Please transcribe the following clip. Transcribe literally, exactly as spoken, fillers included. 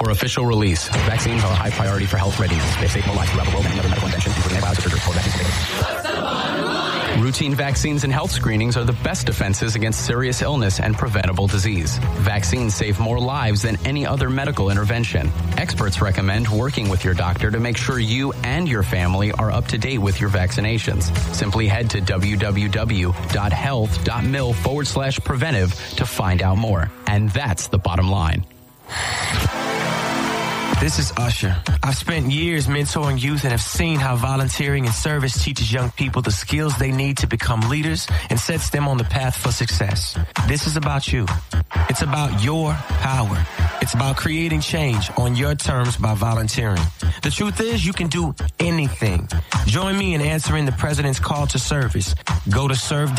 For official release, vaccines are a high priority for health readiness. They save more lives throughout the world than any other medical invention, including antibiotics, surgery, or vaccines. Routine vaccines and health screenings are the best defenses against serious illness and preventable disease. Vaccines save more lives than any other medical intervention. Experts recommend working with your doctor to make sure you and your family are up to date with your vaccinations. Simply head to www.health.mil forward slash preventive to find out more. And that's the bottom line. This is Usher. I've spent years mentoring youth and have seen how volunteering and service teaches young people the skills they need to become leaders and sets them on the path for success. This is about you. It's about your power. It's about creating change on your terms by volunteering. The truth is, you can do anything. Join me in answering the president's call to service. Go to serve.